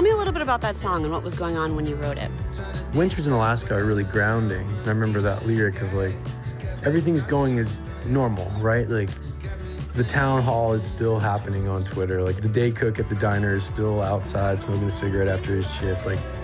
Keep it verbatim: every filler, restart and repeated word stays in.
me a little bit about that song and what was going on when you wrote it. Winters in Alaska are really grounding. I remember that lyric of like, everything's going as normal, right? Like, the town hall is still happening on Twitter. Like, the day cook at the diner is still outside smoking a cigarette after his shift. Like,